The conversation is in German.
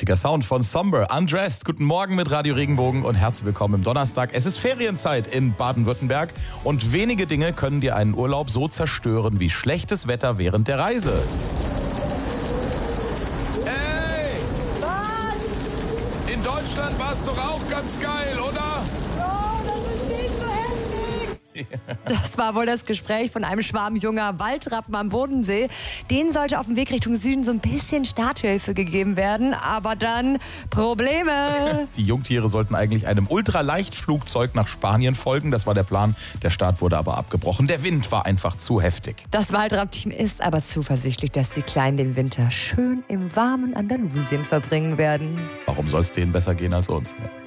Gewaltiger Sound von Somber, Undressed. Guten Morgen mit Radio Regenbogen und herzlich willkommen im Donnerstag. Es ist Ferienzeit in Baden-Württemberg und wenige Dinge können dir einen Urlaub so zerstören wie schlechtes Wetter während der Reise. Ey! Was? In Deutschland war es doch auch ganz geil, oder? Oh, das ist nicht so heftig. Das war wohl das Gespräch von einem Schwarm junger Waldrappen am Bodensee. Denen sollte auf dem Weg Richtung Süden so ein bisschen Starthilfe gegeben werden, aber dann Probleme. Die Jungtiere sollten eigentlich einem Ultraleichtflugzeug nach Spanien folgen. Das war der Plan. Der Start wurde aber abgebrochen. Der Wind war einfach zu heftig. Das Waldrapp-Team ist aber zuversichtlich, dass die Kleinen den Winter schön im warmen Andalusien verbringen werden. Warum soll es denen besser gehen als uns? Ja.